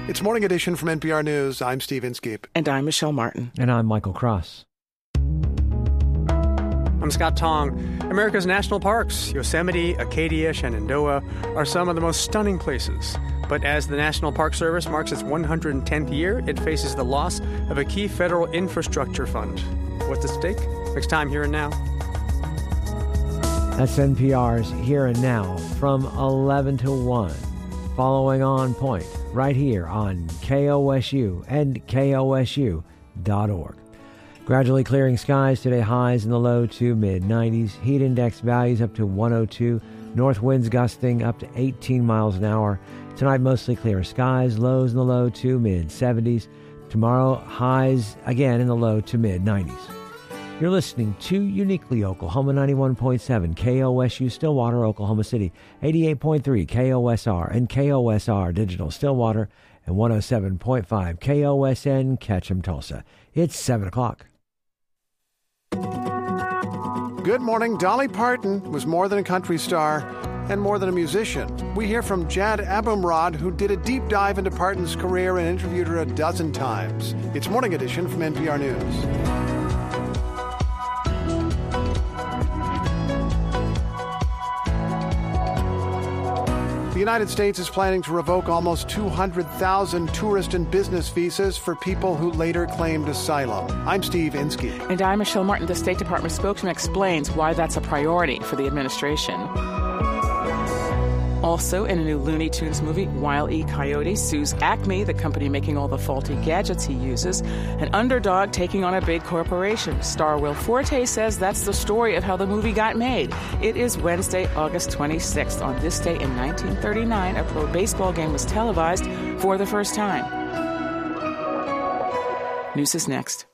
It's Morning Edition from NPR News. I'm Steve Inskeep. And I'm Michelle Martin. And I'm Michael Cross. I'm Scott Tong. America's national parks, Yosemite, Acadia, Shenandoah, are some of the most stunning places. But as the National Park Service marks its 110th year, it faces the loss of a key federal infrastructure fund. What's at stake? Next time, Here and Now. That's NPR's Here and Now from 11 to 1. Following On Point, right here on KOSU and KOSU.org. Gradually clearing skies today, highs in the low to mid-90s. Heat index values up to 102. North winds gusting up to 18 miles an hour. Tonight, mostly clear skies, lows in the low to mid-70s. Tomorrow, highs again in the low to mid-90s. You're listening to Uniquely Oklahoma 91.7 KOSU Stillwater, Oklahoma City, 88.3 KOSR and KOSR Digital Stillwater, and 107.5 KOSN Ketchum Tulsa. It's 7 o'clock. Good morning. Dolly Parton was more than a country star and more than a musician. We hear from Jad Abumrad, who did a deep dive into Parton's career and interviewed her a dozen times. It's Morning Edition from NPR News. The United States is planning to revoke almost 200,000 tourist and business visas for people who later claimed asylum. I'm Steve Inskeep. And I'm Michelle Martin. The State Department spokesman explains why that's a priority for the administration. Also, in a new Looney Tunes movie, Wile E. Coyote sues Acme, the company making all the faulty gadgets he uses. An underdog taking on a big corporation. Star Will Forte says that's the story of how the movie got made. It is Wednesday, August 26th. On this day in 1939, a pro baseball game was televised for the first time. News is next.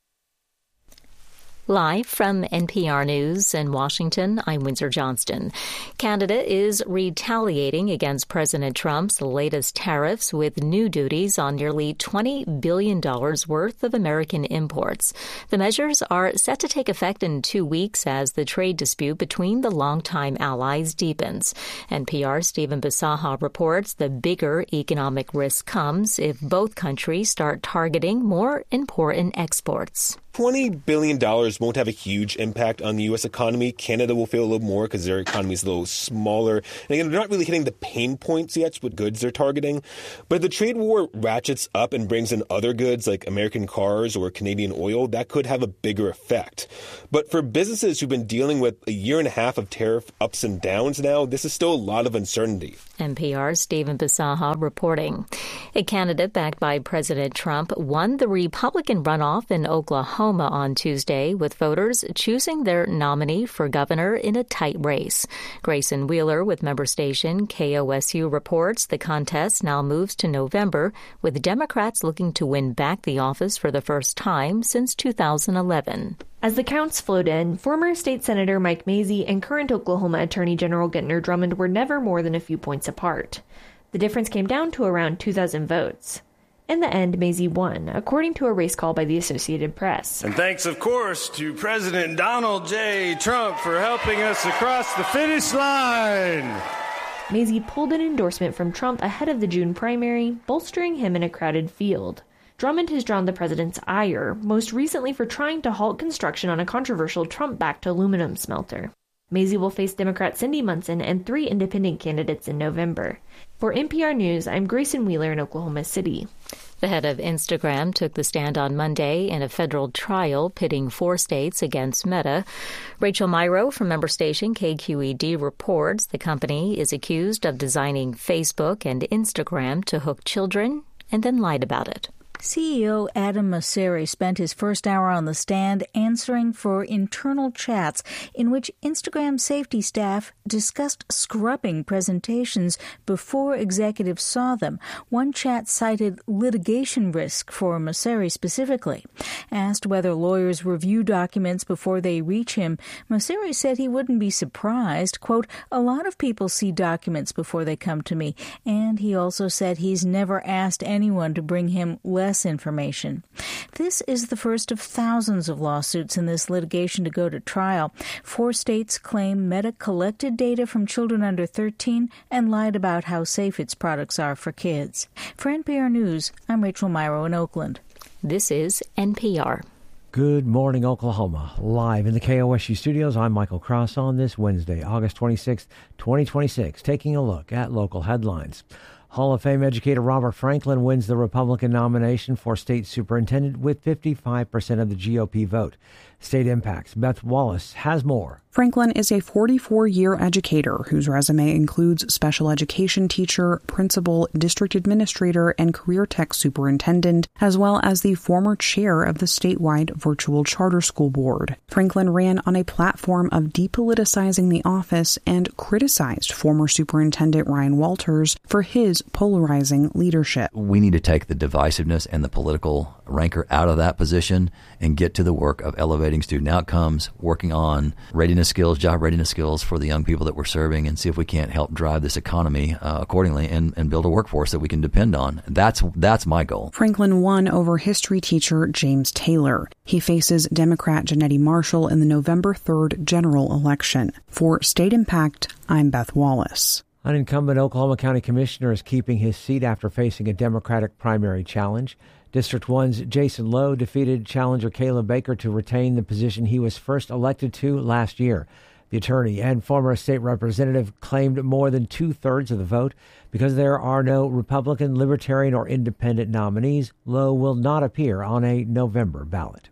Live from NPR News in Washington, I'm Windsor Johnston. Canada is retaliating against President Trump's latest tariffs with new duties on nearly $20 billion worth of American imports. The measures are set to take effect in 2 weeks as the trade dispute between the longtime allies deepens. NPR's Stephen Bisaha reports the bigger economic risk comes if both countries start targeting more important exports. $20 billion won't have a huge impact on the U.S. economy. Canada will feel a little more because their economy is a little smaller. And again, they're not really hitting the pain points yet with goods they're targeting. But if the trade war ratchets up and brings in other goods like American cars or Canadian oil, that could have a bigger effect. But for businesses who've been dealing with a year and a half of tariff ups and downs now, this is still a lot of uncertainty. NPR's Stephen Bisaha reporting. A candidate backed by President Trump won the Republican runoff in Oklahoma on Tuesday, with voters choosing their nominee for governor in a tight race. Grayson Wheeler with member station KOSU reports the contest now moves to November, with Democrats looking to win back the office for the first time since 2011. As the counts flowed in, former State Senator Mike Mazzei and current Oklahoma Attorney General Gentner Drummond were never more than a few points apart. The difference came down to around 2,000 votes. In the end, Mazzei won, according to a race call by the Associated Press. And thanks, of course, to President Donald J. Trump for helping us across the finish line. Mazzei pulled an endorsement from Trump ahead of the June primary, bolstering him in a crowded field. Drummond has drawn the president's ire, most recently for trying to halt construction on a controversial Trump-backed aluminum smelter. Mazzei will face Democrat Cindy Munson and 3 independent candidates in November. For NPR News, I'm Grayson Wheeler in Oklahoma City. The head of Instagram took the stand on Monday in a federal trial pitting 4 states against Meta. Rachel Myrow from member station KQED reports the company is accused of designing Facebook and Instagram to hook children and then lied about it. CEO Adam Mosseri spent his first hour on the stand answering for internal chats in which Instagram safety staff discussed scrubbing presentations before executives saw them. One chat cited litigation risk for Mosseri specifically. Asked whether lawyers review documents before they reach him, Mosseri said he wouldn't be surprised. Quote, "A lot of people see documents before they come to me." And he also said he's never asked anyone to bring him less less information. This is the first of thousands of lawsuits in this litigation to go to trial. 4 states claim Meta collected data from children under 13 and lied about how safe its products are for kids. For NPR News, I'm Rachel Myrow in Oakland. This is NPR. Good morning, Oklahoma. Live in the KOSU studios, I'm Michael Cross on this Wednesday, August 26, 2026, taking a look at local headlines. Hall of Fame educator Robert Franklin wins the Republican nomination for state superintendent with 55% of the GOP vote. State Impact's Beth Wallace has more. Franklin is a 44-year educator whose resume includes special education teacher, principal, district administrator, and career tech superintendent, as well as the former chair of the statewide virtual charter school board. Franklin ran on a platform of depoliticizing the office and criticized former superintendent Ryan Walters for his polarizing leadership. We need to take the divisiveness and the political rancor out of that position and get to the work of elevating student outcomes, working on readiness skills, job readiness skills for the young people that we're serving, and see if we can't help drive this economy accordingly and build a workforce that we can depend on. That's my goal. Franklin won over history teacher James Taylor. He faces Democrat Janetti Marshall in the November 3rd general election. For State Impact, I'm Beth Wallace. An incumbent Oklahoma County Commissioner is keeping his seat after facing a Democratic primary challenge. District 1's Jason Lowe defeated challenger Caleb Baker to retain the position he was first elected to last year. The attorney and former state representative claimed more than 2/3 of the vote. Because there are no Republican, Libertarian, or Independent nominees, Lowe will not appear on a November ballot.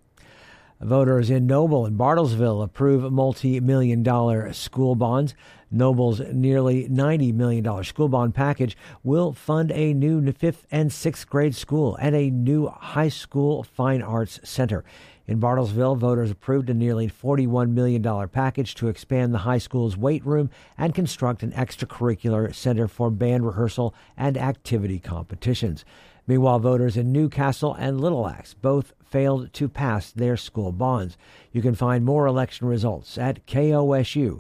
Voters in Noble and Bartlesville approve multi-million-dollar school bonds. Noble's nearly $90 million school bond package will fund a new 5th and 6th grade school and a new high school fine arts center. In Bartlesville, voters approved a nearly $41 million package to expand the high school's weight room and construct an extracurricular center for band rehearsal and activity competitions. Meanwhile, voters in Newcastle and Little Axe both failed to pass their school bonds. You can find more election results at kosu.org.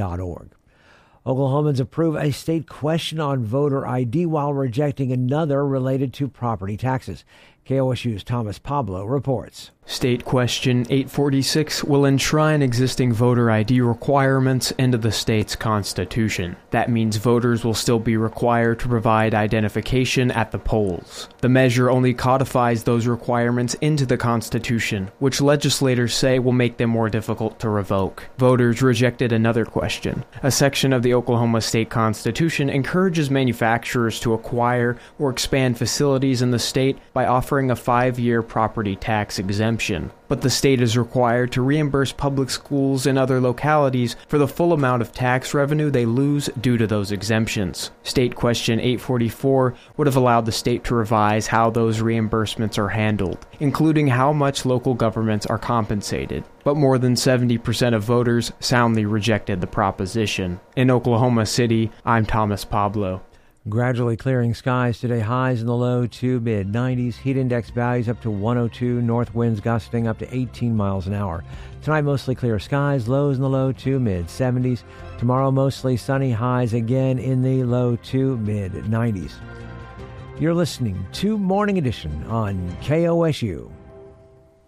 Oklahomans approve a state question on voter ID while rejecting another related to property taxes. KOSU's Thomas Pablo reports. State Question 846 will enshrine existing voter ID requirements into the state's constitution. That means voters will still be required to provide identification at the polls. The measure only codifies those requirements into the Constitution, which legislators say will make them more difficult to revoke. Voters rejected another question. A section of the Oklahoma State Constitution encourages manufacturers to acquire or expand facilities in the state by offering a 5-year property tax exemption. But the state is required to reimburse public schools and other localities for the full amount of tax revenue they lose due to those exemptions. State Question 844 would have allowed the state to revise how those reimbursements are handled, including how much local governments are compensated. But more than 70% of voters soundly rejected the proposition. In Oklahoma City, I'm Thomas Pablo. Gradually clearing skies today, highs in the low to mid-90s, heat index values up to 102, north winds gusting up to 18 miles an hour. Tonight, mostly clear skies, lows in the low to mid-70s. Tomorrow, mostly sunny, highs again in the low to mid-90s. You're listening to Morning Edition on KOSU.